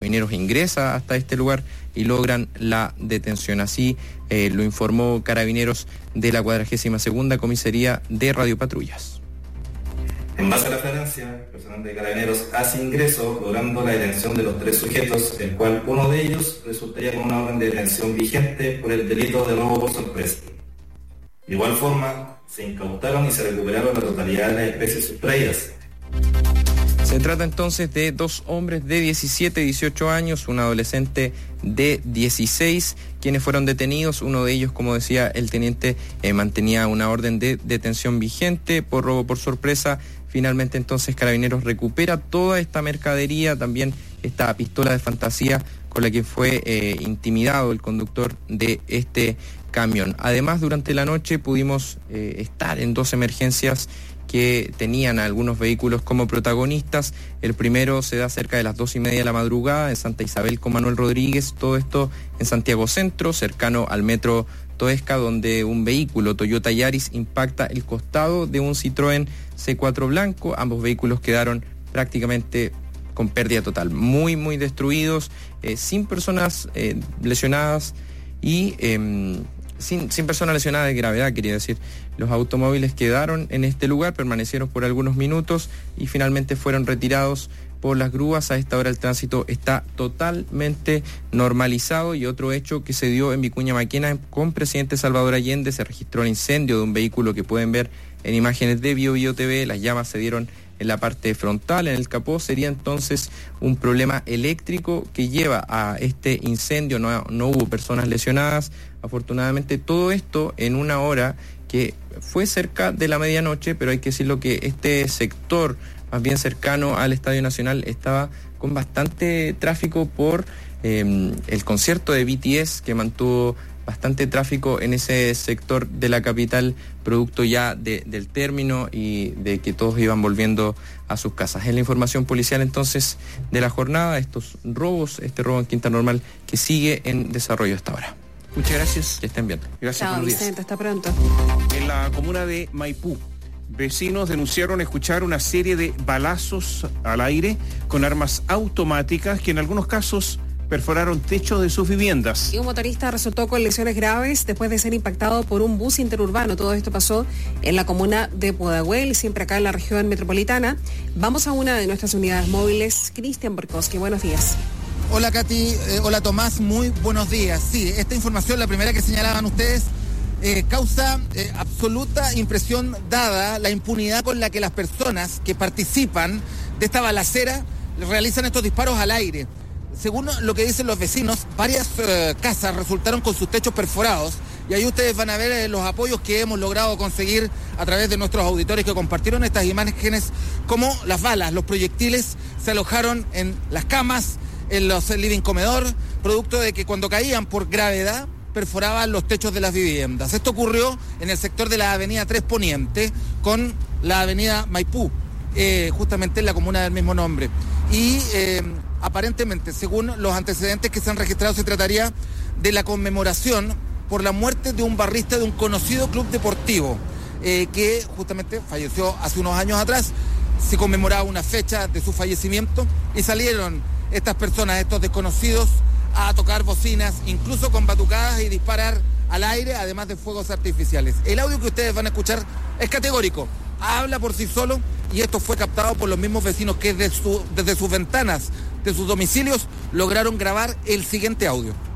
Carabineros ingresa hasta este lugar y logran la detención. Así lo informó Carabineros de la 42ª Comisaría de Radiopatrullas. En base a la referencia, el personal de Carabineros hace ingreso logrando la detención de los 3 sujetos, el cual uno de ellos resultaría con una orden de detención vigente por el delito de robo por sorpresa. De igual forma, se incautaron y se recuperaron la totalidad de las especies sustraídas. Se trata entonces de 2 hombres de 17 y 18 años, un adolescente de 16, quienes fueron detenidos. Uno de ellos, como decía el teniente, mantenía una orden de detención vigente por robo por sorpresa. Finalmente entonces Carabineros recupera toda esta mercadería, también esta pistola de fantasía con la que fue intimidado el conductor de este camión. Además, durante la noche pudimos estar en 2 emergencias que tenían a algunos vehículos como protagonistas. El primero se da cerca de las 2:30 de la madrugada en Santa Isabel con Manuel Rodríguez, todo esto en Santiago Centro, cercano al metro Toesca, donde un vehículo Toyota Yaris impacta el costado de un Citroën C4 blanco. Ambos vehículos quedaron prácticamente con pérdida total, muy destruidos, sin personas lesionadas y sin personas lesionadas de gravedad, quería decir. Los automóviles quedaron en este lugar, permanecieron por algunos minutos y finalmente fueron retirados por las grúas. A esta hora el tránsito está totalmente normalizado. Y otro hecho que se dio en Vicuña Maquena con Presidente Salvador Allende, se registró el incendio de un vehículo que pueden ver en imágenes de BioBio TV. Las llamas se dieron en la parte frontal, en el capó. Sería entonces un problema eléctrico que lleva a este incendio. No hubo personas lesionadas, afortunadamente. Todo esto en una hora que fue cerca de la medianoche, pero hay que decirlo que este sector más bien cercano al Estadio Nacional estaba con bastante tráfico por el concierto de BTS, que mantuvo bastante tráfico en ese sector de la capital, producto ya del término y de que todos iban volviendo a sus casas. Es la información policial entonces de la jornada, estos robos, este robo en Quinta Normal que sigue en desarrollo hasta ahora. Muchas gracias, que estén bien. Gracias. Chao, Vicente, hasta pronto. En la comuna de Maipú, vecinos denunciaron escuchar una serie de balazos al aire con armas automáticas que en algunos casos perforaron techos de sus viviendas. Y un motorista resultó con lesiones graves después de ser impactado por un bus interurbano. Todo esto pasó en la comuna de Pudahuel, siempre acá en la región metropolitana. Vamos a una de nuestras unidades móviles. Cristian Borkowski, buenos días. Hola Katy, hola Tomás, muy buenos días. Sí, esta información, la primera que señalaban ustedes, causa absoluta impresión dada la impunidad con la que las personas que participan de esta balacera realizan estos disparos al aire. Según lo que dicen los vecinos, varias casas resultaron con sus techos perforados y ahí ustedes van a ver los apoyos que hemos logrado conseguir a través de nuestros auditores que compartieron estas imágenes, como las balas, los proyectiles se alojaron en las camas, en los living comedor, producto de que cuando caían por gravedad perforaban los techos de las viviendas. Esto ocurrió en el sector de la avenida 3 Poniente con la avenida Maipú, justamente en la comuna del mismo nombre. Y aparentemente, según los antecedentes que se han registrado, se trataría de la conmemoración por la muerte de un barrista de un conocido club deportivo que justamente falleció hace unos años atrás. Se conmemoraba una fecha de su fallecimiento y salieron estas personas, estos desconocidos, a tocar bocinas, incluso con batucadas y disparar al aire, además de fuegos artificiales. El audio que ustedes van a escuchar es categórico, habla por sí solo y esto fue captado por los mismos vecinos que desde sus ventanas, de sus domicilios, lograron grabar el siguiente audio.